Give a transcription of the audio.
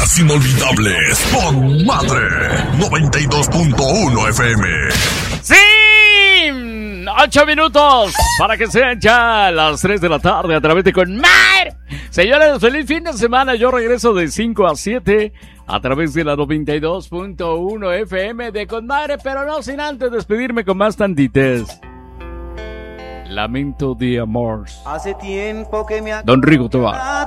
días inolvidables con Madre 92.1 FM. ¡Sí! 8 minutos para que sean ya las 3 de la tarde a través de Conmar. Señores, feliz fin de semana. Yo regreso de 5 a 7 a través de la 92.1 FM de Conmar, pero no sin antes despedirme con más tantites. Lamento de amor. Hace tiempo que me Don Rigo Tobar.